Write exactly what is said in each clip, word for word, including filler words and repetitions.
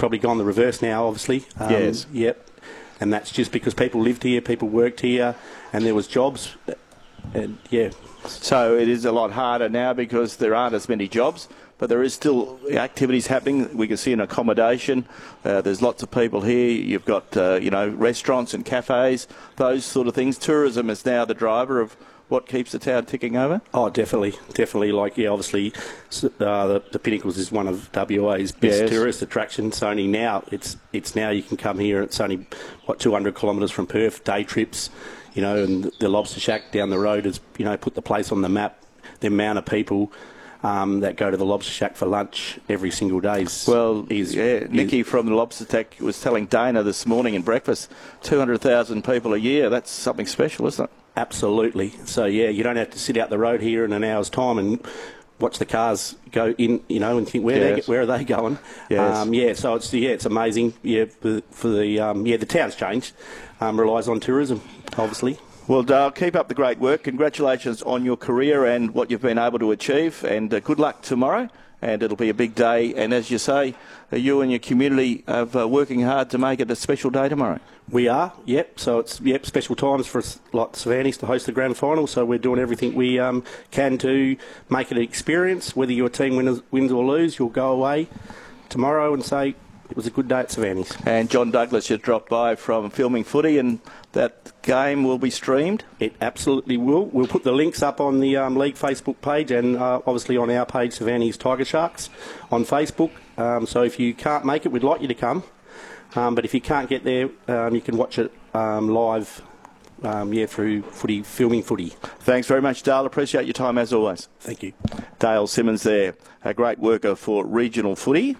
probably gone the reverse now, obviously. Um, yes. Yep. And that's just because people lived here, people worked here, and there was jobs. And yeah. So it is a lot harder now because there aren't as many jobs, but there is still activities happening. We can see an accommodation. Uh, there's lots of people here. You've got, uh, you know, restaurants and cafes, those sort of things. Tourism is now the driver of what keeps the town ticking over? Oh, definitely. Definitely. Like, yeah, obviously, uh, the, the Pinnacles is one of W A's best yes. tourist attractions. So only now, it's it's now you can come here. It's only, what, two hundred kilometres from Perth, day trips, you know, and the Lobster Shack down the road has, you know, put the place on the map. The amount of people um, that go to the Lobster Shack for lunch every single day is... Well, is, yeah, Nikki is, from the Lobster Shack was telling Dana this morning in breakfast, two hundred thousand people a year. That's something special, isn't it? Absolutely. So, yeah, you don't have to sit out the road here in an hour's time and watch the cars go in, you know, and think, where, yes. they, where are they going? Yes. Um, yeah, so it's yeah, it's amazing. Yeah, for, for the um, yeah, the town's changed. Um, relies on tourism, obviously. Well, Dale, keep up the great work. Congratulations on your career and what you've been able to achieve, and uh, good luck tomorrow. And it'll be a big day. And as you say, uh, you and your community are uh, working hard to make it a special day tomorrow. We are, yep. So it's yep special times for us, like Savannies, to host the grand final. So we're doing everything we um, can to make it an experience. Whether your team wins, wins or lose, you'll go away tomorrow and say it was a good day at Savannies. And John Douglas just dropped by from Filming Footy, and that game will be streamed? It absolutely will. We'll put the links up on the um, League Facebook page and uh, obviously on our page, Savannies Tiger Sharks, on Facebook. Um, so if you can't make it, we'd like you to come. Um, but if you can't get there, um, you can watch it um, live um, yeah, through footy, Filming Footy. Thanks very much, Dale. Appreciate your time as always. Thank you. Dale Simmons there, a great worker for regional footy.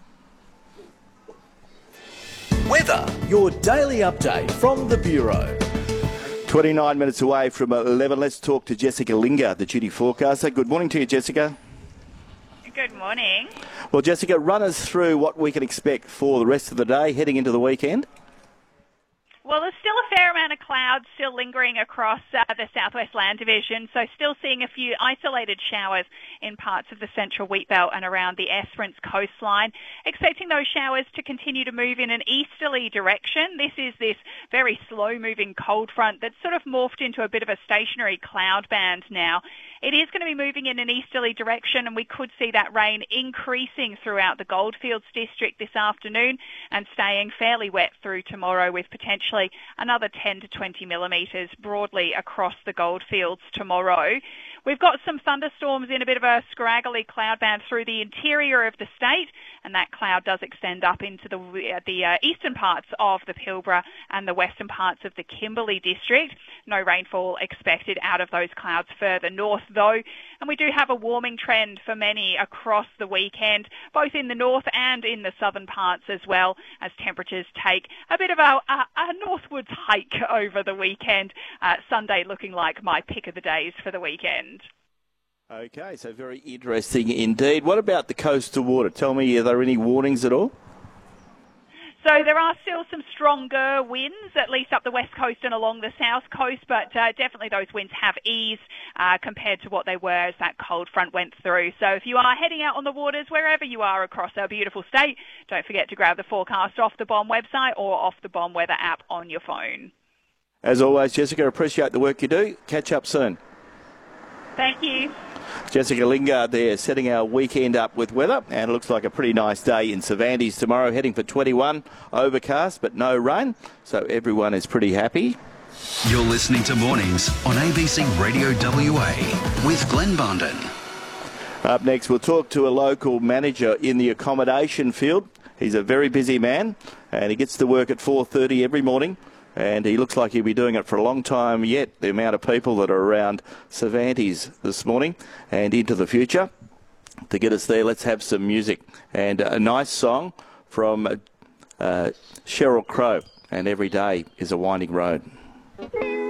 Weather, your daily update from the Bureau. twenty-nine minutes away from eleven. Let's talk to Jessica Linger, the duty forecaster. Good morning to you, Jessica. Good morning. Well, Jessica, run us through what we can expect for the rest of the day heading into the weekend. Well, there's still a fair amount of clouds still lingering across uh, the Southwest Land Division, so still seeing a few isolated showers in parts of the central wheatbelt and around the Esperance coastline. Expecting those showers to continue to move in an easterly direction. This is this very slow-moving cold front that's sort of morphed into a bit of a stationary cloud band now. It is going to be moving in an easterly direction, and we could see that rain increasing throughout the Goldfields district this afternoon and staying fairly wet through tomorrow, with potentially another ten to twenty millimetres broadly across the Goldfields tomorrow. We've got some thunderstorms in a bit of a scraggly cloud band through the interior of the state, and that cloud does extend up into the, uh, the uh, eastern parts of the Pilbara and the western parts of the Kimberley district. No rainfall expected out of those clouds further north, though, and we do have a warming trend for many across the weekend, both in the north and in the southern parts as well, as temperatures take a bit of a, a, a northwards hike over the weekend. Uh, Sunday looking like my pick of the days for the weekend. Okay, so very interesting indeed. What about the coastal water? Tell me, are there any warnings at all? So there are still some stronger winds, at least up the west coast and along the south coast, but uh, definitely those winds have eased uh, compared to what they were as that cold front went through. So if you are heading out on the waters, wherever you are across our beautiful state, don't forget to grab the forecast off the B O M website or off the B O M weather app on your phone. As always, Jessica, appreciate the work you do. Catch up soon. Thank you. Jessica Lingard there, setting our weekend up with weather, and it looks like a pretty nice day in Savannies tomorrow, heading for twenty-one, overcast but no rain, so everyone is pretty happy. You're listening to Mornings on A B C Radio W A with Glenn Bondon. Up next, we'll talk to a local manager in the accommodation field. He's a very busy man, and he gets to work at four thirty every morning. And he looks like he'll be doing it for a long time yet, the amount of people that are around Cervantes this morning and into the future. To get us there, let's have some music. And a nice song from uh, Sheryl Crow, and Every Day is a Winding Road.